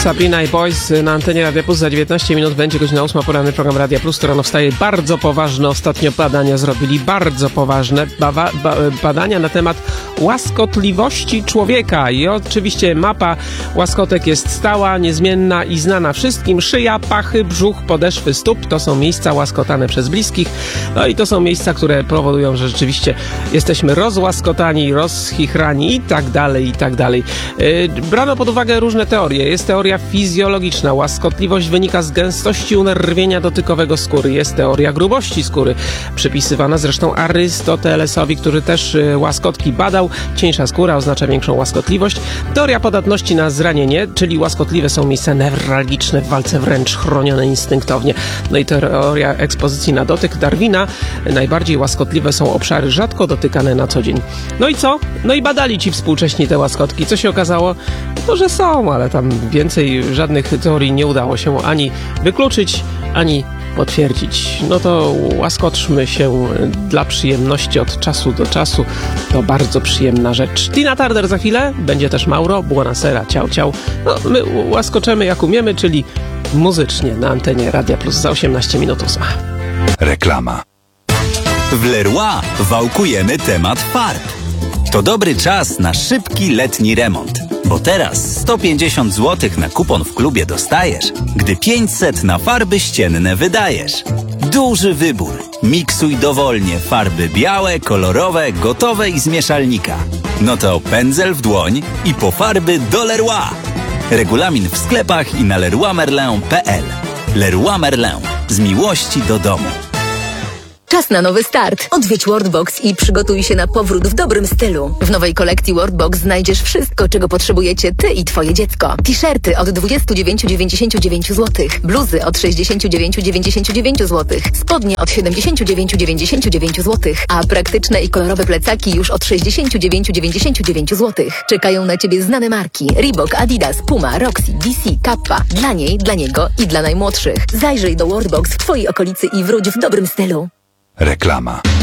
Sabrina i Boys na antenie Radia Plus. Za 19 minut będzie godzina 8, poranny program Radia Plus, który rano wstaje. Bardzo poważne ostatnio badania zrobili, bardzo poważne badania na temat łaskotliwości człowieka. I oczywiście mapa łaskotek jest stała, niezmienna i znana wszystkim. Szyja, pachy, brzuch, podeszwy stóp to są miejsca łaskotane przez bliskich. No i to są miejsca, które powodują, że rzeczywiście jesteśmy rozłaskotani, rozchichrani i tak dalej, i tak dalej. Brano pod uwagę różne teorie. Jest teoria fizjologiczna. Łaskotliwość wynika z gęstości unerwienia dotykowego skóry. Jest teoria grubości skóry, przypisywana zresztą Arystotelesowi, który też łaskotki badał. Cieńsza skóra oznacza większą łaskotliwość. Teoria podatności na zranienie, czyli łaskotliwe są miejsca newralgiczne w walce wręcz chronione instynktownie. No i teoria ekspozycji na dotyk Darwina. Najbardziej łaskotliwe są obszary rzadko dotykane na co dzień. No i co? No i badali ci współcześni te łaskotki. Co się okazało? No, że są, ale tam więcej żadnych teorii nie udało się ani wykluczyć, ani potwierdzić. No to łaskoczmy się dla przyjemności od czasu do czasu. To bardzo przyjemna rzecz. Tina Turner za chwilę, będzie też Mauro, buonasera, ciao, ciao. No, my łaskoczemy jak umiemy, czyli muzycznie na antenie Radia Plus za 18 minut 8. Reklama. W Leroy wałkujemy temat farb. To dobry czas na szybki letni remont. Bo teraz 150 zł na kupon w klubie dostajesz, gdy 500 na farby ścienne wydajesz. Duży wybór. Miksuj dowolnie farby białe, kolorowe, gotowe i z mieszalnika. No to pędzel w dłoń i po farby do Leroy. Regulamin w sklepach i na leroymerlin.pl. Leroy Merlin. Z miłości do domu. Czas na nowy start. Odwiedź Worldbox i przygotuj się na powrót w dobrym stylu. W nowej kolekcji Worldbox znajdziesz wszystko, czego potrzebujecie ty i twoje dziecko. T-shirty od 29,99 zł, bluzy od 69,99 zł, spodnie od 79,99 zł, a praktyczne i kolorowe plecaki już od 69,99 zł. Czekają na ciebie znane marki: Reebok, Adidas, Puma, Roxy, DC, Kappa. Dla niej, dla niego i dla najmłodszych. Zajrzyj do Worldbox w twojej okolicy i wróć w dobrym stylu. Reklama.